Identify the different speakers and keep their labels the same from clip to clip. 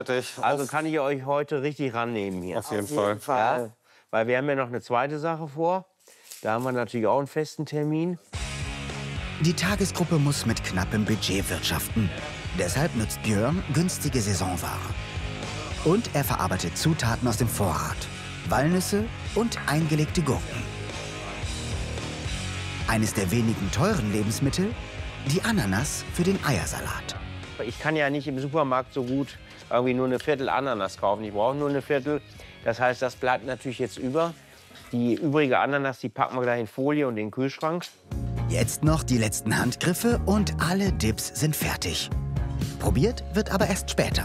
Speaker 1: Also kann ich euch heute richtig rannehmen hier.
Speaker 2: Auf jeden Fall.
Speaker 1: Ja? Weil wir haben ja noch eine zweite Sache vor. Da haben wir natürlich auch einen festen Termin.
Speaker 3: Die Tagesgruppe muss mit knappem Budget wirtschaften. Deshalb nutzt Björn günstige Saisonware. Und er verarbeitet Zutaten aus dem Vorrat. Walnüsse und eingelegte Gurken. Eines der wenigen teuren Lebensmittel, die Ananas für den Eiersalat.
Speaker 1: Ich kann ja nicht im Supermarkt so gut irgendwie nur eine Viertel Ananas kaufen. Ich brauche nur eine Viertel. Das heißt, das bleibt natürlich jetzt über. Die übrige Ananas, die packen wir gleich in Folie und in den Kühlschrank.
Speaker 3: Jetzt noch die letzten Handgriffe und alle Dips sind fertig. Probiert wird aber erst später.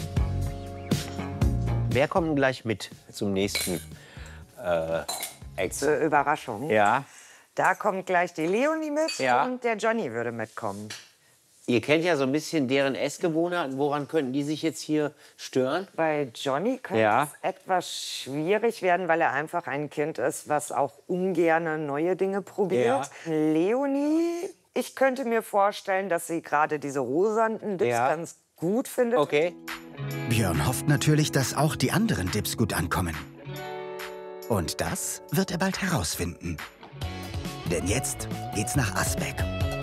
Speaker 1: Wer kommt denn gleich mit zum nächsten Ex?
Speaker 4: Zur Überraschung.
Speaker 1: Ja.
Speaker 4: Da kommt gleich die Leonie mit
Speaker 1: Ja.
Speaker 4: und der Johnny würde mitkommen.
Speaker 1: Ihr kennt ja so ein bisschen deren Essgewohnheiten. Woran könnten die sich jetzt hier stören?
Speaker 4: Bei Johnny könnte
Speaker 1: Ja.
Speaker 4: es etwas schwierig werden, weil er einfach ein Kind ist, was auch ungern neue Dinge probiert. Leonie, ich könnte mir vorstellen, dass sie gerade diese rosanen Dips
Speaker 1: Ja.
Speaker 4: ganz gut findet.
Speaker 1: Okay.
Speaker 3: Björn hofft natürlich, dass auch die anderen Dips gut ankommen. Und das wird er bald herausfinden. Denn jetzt geht's nach Asbeck.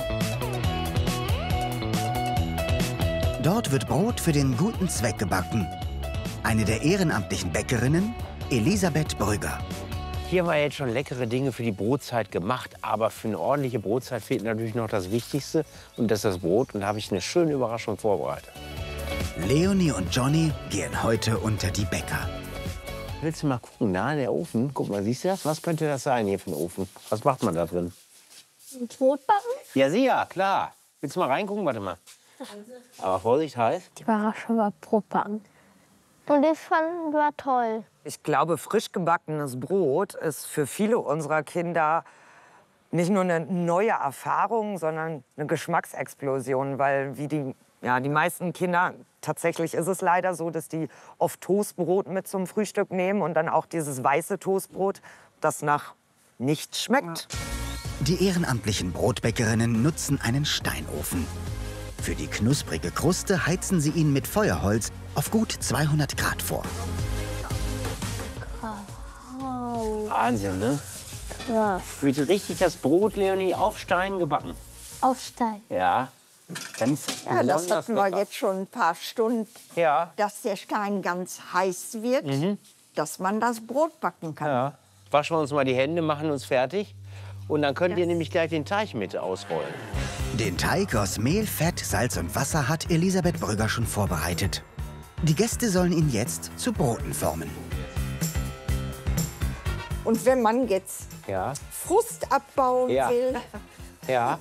Speaker 3: Dort wird Brot für den guten Zweck gebacken. Eine der ehrenamtlichen Bäckerinnen, Elisabeth Brügger.
Speaker 1: Hier haben wir jetzt schon leckere Dinge für die Brotzeit gemacht. Aber für eine ordentliche Brotzeit fehlt natürlich noch das Wichtigste. Und das ist das Brot. Und da habe ich eine schöne Überraschung vorbereitet.
Speaker 3: Leonie und Johnny gehen heute unter die Bäcker.
Speaker 1: Willst du mal gucken? Da, der Ofen. Guck mal, siehst du das? Was könnte das sein hier für ein Ofen? Was macht man da drin?
Speaker 5: Brot backen?
Speaker 1: Ja, sicher, klar. Willst du mal reingucken? Warte mal. Aber Vorsicht, heiß.
Speaker 5: Die Überraschung war Brot backen. Und das fanden wir toll.
Speaker 4: Ich glaube, frisch gebackenes Brot ist für viele unserer Kinder nicht nur eine neue Erfahrung, sondern eine Geschmacksexplosion, weil wie die meisten Kinder, tatsächlich ist es leider so, dass die oft Toastbrot mit zum Frühstück nehmen und dann auch dieses weiße Toastbrot, das nach nichts schmeckt.
Speaker 3: Die ehrenamtlichen Brotbäckerinnen nutzen einen Steinofen. Für die knusprige Kruste heizen sie ihn mit Feuerholz auf gut 200 Grad vor.
Speaker 1: Wahnsinn, ne?
Speaker 5: Ja,
Speaker 1: Wird richtig das Brot, Leonie, auf Stein gebacken.
Speaker 5: auf Stein.
Speaker 1: Ja. Ganz
Speaker 6: Ja, das
Speaker 1: besonders
Speaker 6: hatten wir
Speaker 1: lecker.
Speaker 6: jetzt schon ein paar Stunden,
Speaker 1: Ja.
Speaker 6: dass der Stein ganz heiß wird, dass man das Brot backen kann.
Speaker 1: Ja. Waschen wir uns mal die Hände, machen uns fertig. Und dann könnt ihr nämlich gleich den Teig mit ausrollen.
Speaker 3: Den Teig aus Mehl, Fett, Salz und Wasser hat Elisabeth Brügger schon vorbereitet. Die Gäste sollen ihn jetzt zu Broten formen.
Speaker 6: Und wenn man jetzt
Speaker 1: Ja.
Speaker 6: Frust abbauen
Speaker 1: Ja.
Speaker 6: will,
Speaker 1: Ja.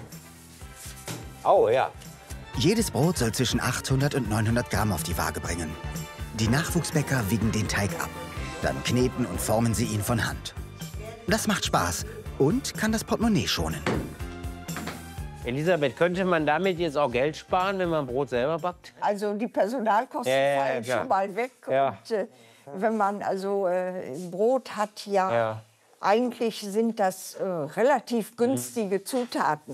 Speaker 1: Oh, ja.
Speaker 3: Jedes Brot soll zwischen 800 und 900 Gramm auf die Waage bringen. Die Nachwuchsbäcker wiegen den Teig ab. Dann kneten und formen sie ihn von Hand. Das macht Spaß und kann das Portemonnaie schonen.
Speaker 1: Elisabeth, könnte man damit jetzt auch Geld sparen, wenn man Brot selber backt?
Speaker 6: also die Personalkosten
Speaker 1: Ja,
Speaker 6: fallen
Speaker 1: klar.
Speaker 6: schon mal weg.
Speaker 1: Ja.
Speaker 6: Und wenn man also Brot hat,
Speaker 1: Ja.
Speaker 6: eigentlich sind das relativ günstige Zutaten.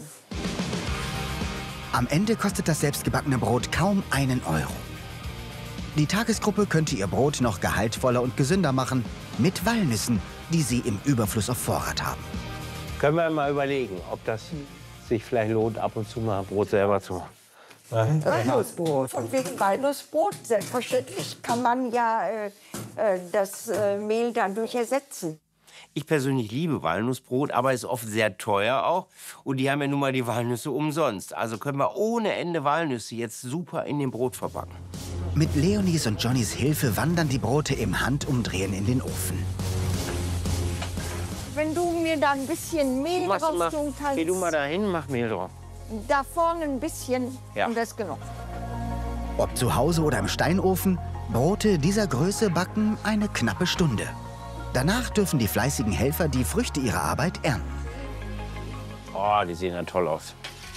Speaker 3: Am Ende kostet das selbstgebackene Brot kaum einen Euro. Die Tagesgruppe könnte ihr Brot noch gehaltvoller und gesünder machen mit Walnüssen, die sie im Überfluss auf Vorrat haben.
Speaker 1: Können wir mal überlegen, ob das sich vielleicht lohnt, ab und zu mal Brot selber zu machen.
Speaker 6: Walnussbrot. Von wegen Walnussbrot. Selbstverständlich kann man ja das Mehl dadurch ersetzen.
Speaker 1: Ich persönlich liebe Walnussbrot, aber ist oft sehr teuer auch. Und die haben ja nun mal die Walnüsse umsonst. Also können wir ohne Ende Walnüsse jetzt super in dem Brot verbacken.
Speaker 3: Mit Leonies und Johnnys Hilfe wandern die Brote im Handumdrehen in den Ofen.
Speaker 6: Wenn du mir da ein bisschen Mehl
Speaker 1: Machst du mal,
Speaker 6: drauf tun kannst,
Speaker 1: geh du mal dahin, mach Mehl drauf.
Speaker 6: da vorne ein bisschen,
Speaker 1: Ja.
Speaker 6: und das ist genug.
Speaker 3: Ob zu Hause oder im Steinofen, Brote dieser Größe backen eine knappe Stunde. Danach dürfen die fleißigen Helfer die Früchte ihrer Arbeit ernten.
Speaker 1: Oh, die sehen ja toll aus.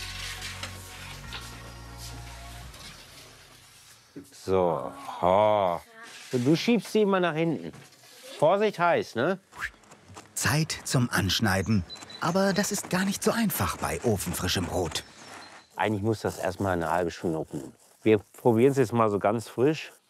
Speaker 1: So. Oh. Und du schiebst sie immer nach hinten. Vorsicht, heiß, ne?
Speaker 3: Zeit zum Anschneiden. Aber das ist gar nicht so einfach bei ofenfrischem Brot.
Speaker 1: Eigentlich muss das erst mal eine halbe Stunde Wir probieren es jetzt mal so ganz frisch.